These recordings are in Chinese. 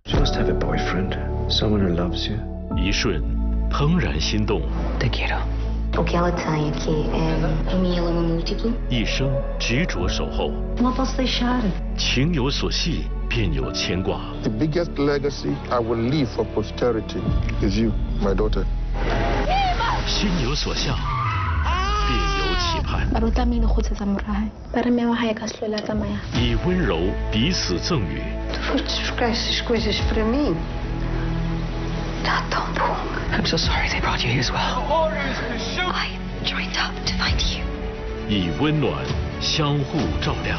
Just have a boyfriend, someone who loves you. 一瞬，怦然心动。 Te quiero. O que ela tem aqui é união múltipla. 一生执着守候。 Não posso deixar. 情有所系，便有牵挂。 The biggest legacy I will leave for posterity is you, my daughter. 心有所向，便有期盼。 Baru kami lukod sa samurai para may makayakaslola tamaya. 以温柔彼此赠予。 Tu foste buscar essas coisas para mim. Está tão bom. I'm so sorry they brought you here as well. I joined up to find you. 以温暖相互照亮。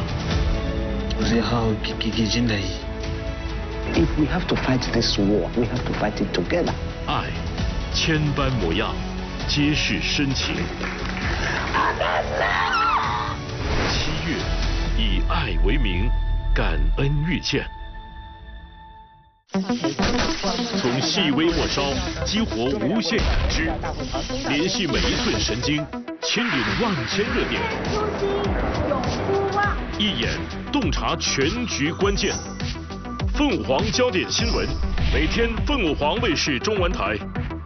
If we have to fight this war, we have to fight it together. 爱，千般模样，皆是深情。7月，以爱为名，感恩遇见。从细微末梢激活无限感知，联系每一寸神经，牵引万千热点。一眼洞察全局关键。凤凰焦点新闻，每天凤凰卫视中文台。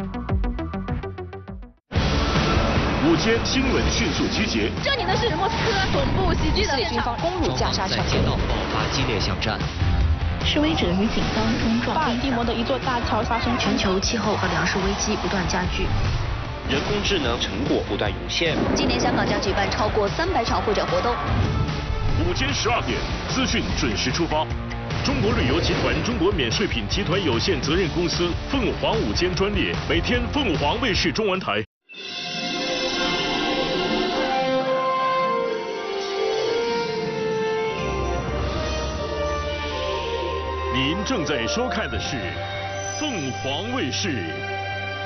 午间新闻迅速集结。 这里呢是莫斯科总部袭击的现场， 攻入加沙城， 街道爆发激烈巷战。 示威者与警方冲撞。 巴尔的摩的一座大桥发生全球气候和粮食危机不断加剧。 人工智能成果不断涌现。 今年香港将举办超过300场会展活动。 午间12点，资讯准时出发。中国旅游集团中国免税品集团有限责任公司凤凰午间专列，每天凤凰卫视中文台。您正在收看的是凤凰卫视